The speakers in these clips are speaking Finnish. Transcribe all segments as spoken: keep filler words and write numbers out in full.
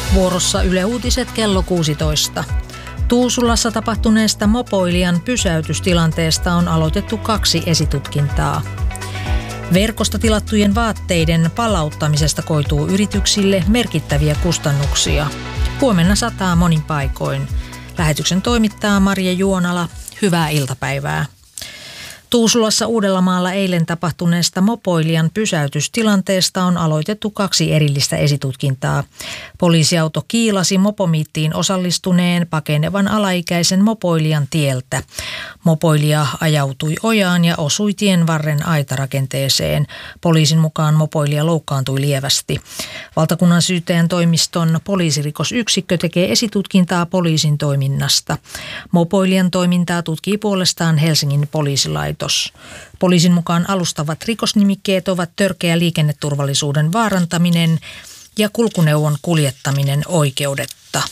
Vuorossa Yle Uutiset kello kuusitoista. Tuusulassa tapahtuneesta mopoilijan pysäytystilanteesta on aloitettu kaksi esitutkintaa. Verkosta tilattujen vaatteiden palauttamisesta koituu yrityksille merkittäviä kustannuksia. Huomenna sataa monin paikoin. Lähetyksen toimittaa Marja Juonala. Hyvää iltapäivää. Tuusulassa Uudellamaalla eilen tapahtuneesta mopoilijan pysäytystilanteesta on aloitettu kaksi erillistä esitutkintaa. Poliisiauto kiilasi mopomiittiin osallistuneen pakenevan alaikäisen mopoilijan tieltä. Mopoilija ajautui ojaan ja osui tien varren aitarakenteeseen. Poliisin mukaan mopoilija loukkaantui lievästi. Valtakunnan syyttäjän toimiston poliisirikosyksikkö tekee esitutkintaa poliisin toiminnasta. Mopoilijan toimintaa tutkii puolestaan Helsingin poliisilaitos. Poliisin mukaan alustavat rikosnimikkeet ovat törkeä liikenneturvallisuuden vaarantaminen ja kulkuneuvon kuljettaminen oikeudetta.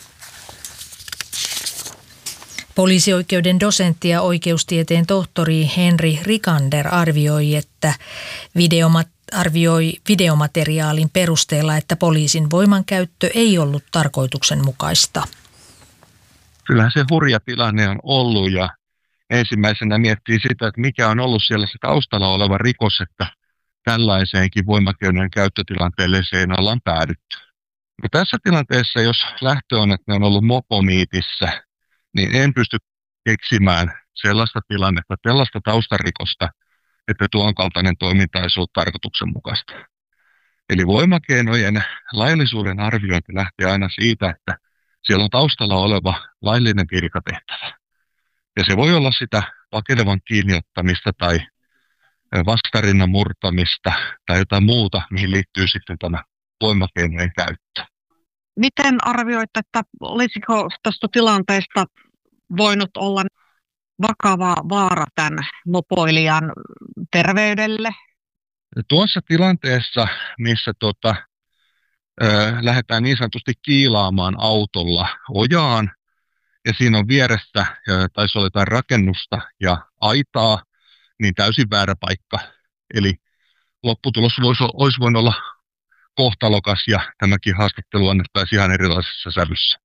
Poliisioikeuden dosentti ja oikeustieteen tohtori Henri Rikander arvioi, että videomat arvioi videomateriaalin perusteella, että poliisin voimankäyttö ei ollut tarkoituksenmukaista. Kyllähän se hurja tilanne on ollut ja ensimmäisenä miettii sitä, että mikä on ollut siellä se taustalla oleva rikos, että tällaiseenkin voimakeinojen käyttötilanteeseen ollaan päädytty. No tässä tilanteessa, jos lähtö on, että ne on ollut mopomiitissä, niin en pysty keksimään sellaista tilannetta, sellaista taustarikosta, että tuon kaltainen toiminta ei ollut tarkoituksenmukaista. Eli voimakeinojen laillisuuden arviointi lähtee aina siitä, että siellä on taustalla oleva laillinen virkatehtävä. Ja se voi olla sitä pakenevan kiinniottamista tai vastarinnan murtamista tai jotain muuta, mihin liittyy sitten tämä voimakeinojen käyttö. Miten arvioit, että olisiko tästä tilanteesta voinut olla vakava vaara tämän mopoilijan terveydelle? Tuossa tilanteessa, missä tota, ö, lähdetään niin sanotusti kiilaamaan autolla ojaan, ja siinä on vieressä, taisi olla jotain rakennusta ja aitaa, niin täysin väärä paikka. Eli lopputulos voisi, olisi voinut olla kohtalokas ja tämäkin haastattelu annettaisiin ihan erilaisessa sävyssä.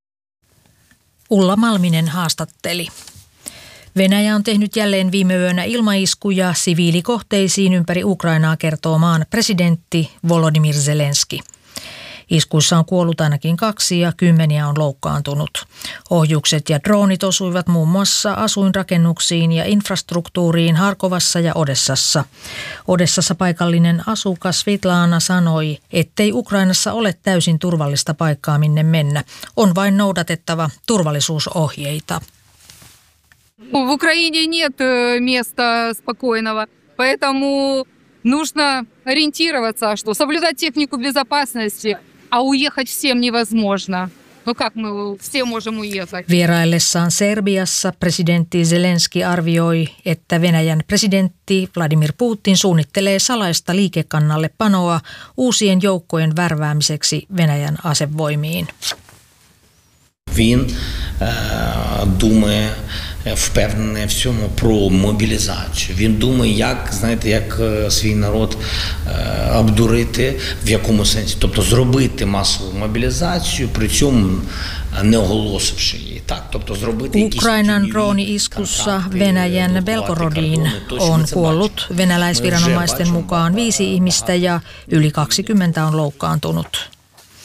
Ulla Malminen haastatteli. Venäjä on tehnyt jälleen viime yönä ilmaiskuja siviilikohteisiin ympäri Ukrainaa, kertoo maan presidentti Volodymyr Zelenski. Iskuissa on kuollut ainakin kaksi ja kymmeniä on loukkaantunut. Ohjukset ja droonit osuivat muun muassa asuinrakennuksiin ja infrastruktuuriin Harkovassa ja Odessassa. Odessassa paikallinen asukas Svetlana sanoi, ettei Ukrainassa ole täysin turvallista paikkaa minne mennä. On vain noudatettava turvallisuusohjeita. В Украине нет места спокойного, поэтому нужно ориентироваться, что соблюдать технику безопасности, а уехать всем невозможно. No как me все можем уехать? Vieraillessaan Serbiassa presidentti Zelenski arvioi, että Venäjän presidentti Vladimir Putin suunnittelee salaista liikekannalle panoa uusien joukkojen värväämiseksi Venäjän asevoimiin. Він е, думає впевнений в цьому про мобілізацію. Він думає, як, знаєте, як свій народ е, обдурити, в якому сенсі, тобто зробити масову мобілізацію, при цьому не оголосивши її. Так, тобто зробити якісь Ukrainan drooni-iskussa Venäjän Belgorodiin on kuollut venäläisviranomaisten mukaan viisi ihmistä ja yli kaksikymmentä on loukkaantunut.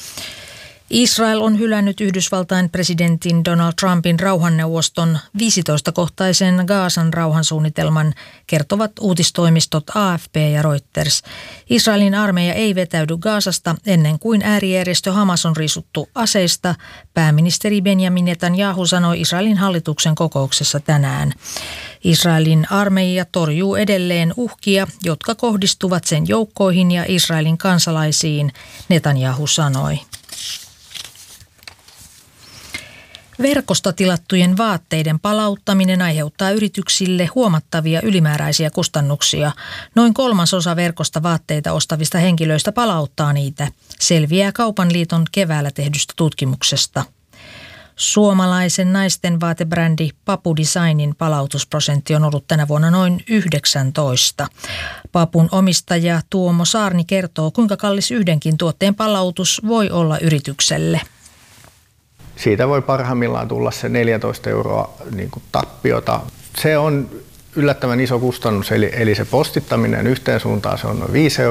Israel on hylännyt Yhdysvaltain presidentin Donald Trumpin rauhanneuvoston viisitoista-kohtaisen Gazan rauhansuunnitelman, kertovat uutistoimistot A F P ja Reuters. Israelin armeija ei vetäydy Gazasta ennen kuin äärijärjestö Hamas on riisuttu aseista, pääministeri Benjamin Netanyahu sanoi Israelin hallituksen kokouksessa tänään. Israelin armeija torjuu edelleen uhkia, jotka kohdistuvat sen joukkoihin ja Israelin kansalaisiin, Netanyahu sanoi. Verkosta tilattujen vaatteiden palauttaminen aiheuttaa yrityksille huomattavia ylimääräisiä kustannuksia. Noin kolmasosa verkosta vaatteita ostavista henkilöistä palauttaa niitä, selviää Kaupan liiton keväällä tehdystä tutkimuksesta. Suomalaisen naisten vaatebrändi Papu Designin palautusprosentti on ollut tänä vuonna noin yhdeksäntoista. Papun omistaja Tuomo Saarni kertoo, kuinka kallis yhdenkin tuotteen palautus voi olla yritykselle. Siitä voi parhaimmillaan tulla se neljätoista euroa niin kuin tappiota. Se on yllättävän iso kustannus, eli, eli se postittaminen yhteen suuntaan se on noin viisi euroa.